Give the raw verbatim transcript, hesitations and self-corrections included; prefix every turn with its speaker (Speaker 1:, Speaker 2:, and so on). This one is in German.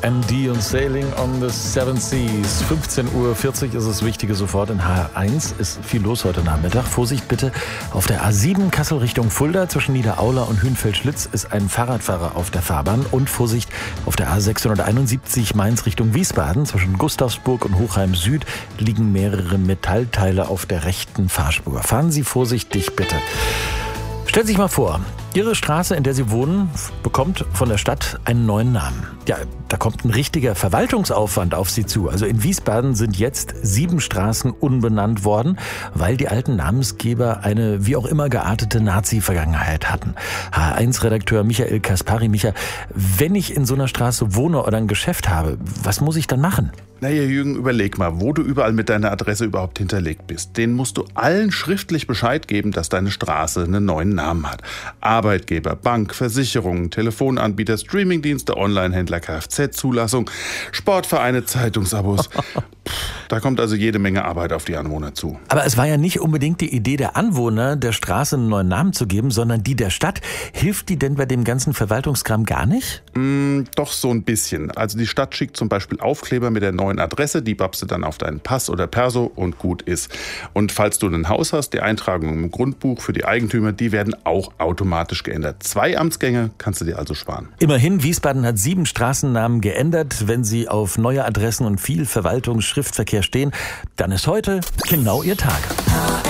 Speaker 1: M D und Sailing on the Seven Seas. fünfzehn Uhr vierzig ist es Wichtige sofort in H eins. Ist viel los heute Nachmittag. Vorsicht bitte, auf der A sieben Kassel Richtung Fulda zwischen Niederaula und Hünfeld-Schlitz ist ein Fahrradfahrer auf der Fahrbahn. Und Vorsicht, auf der A sechshunderteinundsiebzig Mainz Richtung Wiesbaden zwischen Gustavsburg und Hochheim Süd liegen mehrere Metallteile auf der rechten Fahrspur. Fahren Sie vorsichtig bitte. Stellen Sie sich mal vor, Ihre Straße, in der Sie wohnen, bekommt von der Stadt einen neuen Namen. Ja, da kommt ein richtiger Verwaltungsaufwand auf Sie zu. Also in Wiesbaden sind jetzt sieben Straßen unbenannt worden, weil die alten Namensgeber eine wie auch immer geartete Nazi-Vergangenheit hatten. H eins Redakteur Michael Kaspari. Micha, wenn ich in so einer Straße wohne oder ein Geschäft habe, was muss ich dann machen?
Speaker 2: Naja, Jürgen, überleg mal, wo du überall mit deiner Adresse überhaupt hinterlegt bist. Denen musst du allen schriftlich Bescheid geben, dass deine Straße einen neuen Namen hat. Arbeitgeber, Bank, Versicherungen, Telefonanbieter, Streamingdienste, Onlinehändler, Kfz-Zulassung, Sportvereine, Zeitungsabos. Da kommt also jede Menge Arbeit auf die Anwohner zu.
Speaker 1: Aber es war ja nicht unbedingt die Idee der Anwohner, der Straße einen neuen Namen zu geben, sondern die der Stadt. Hilft die denn bei dem ganzen Verwaltungskram gar nicht?
Speaker 2: Mm, doch so ein bisschen. Also die Stadt schickt zum Beispiel Aufkleber mit der neuen Adresse, die babst du dann auf deinen Pass oder Perso und gut ist. Und falls du ein Haus hast, die Eintragungen im Grundbuch für die Eigentümer, die werden auch automatisch geändert. Zwei Amtsgänge kannst du dir also sparen.
Speaker 1: Immerhin, Wiesbaden hat sieben Straßennamen geändert. Wenn sie auf neue Adressen und viel Verwaltungsschriftverkehr stehen, dann ist heute genau ihr Tag.